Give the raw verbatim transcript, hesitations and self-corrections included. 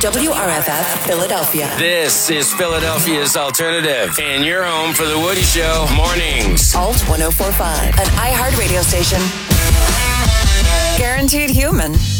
W R F F, Philadelphia. This is Philadelphia's Alternative, and you're home for The Woody Show mornings. Alt one oh four point five, an iHeart radio station. Guaranteed human.